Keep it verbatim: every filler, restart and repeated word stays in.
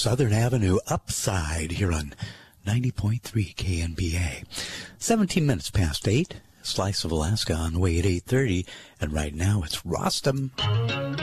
Southern Avenue Upside here on ninety point three K N B A. seventeen minutes past eight. Slice of Alaska on the way at eight thirty. And right now it's Rostam.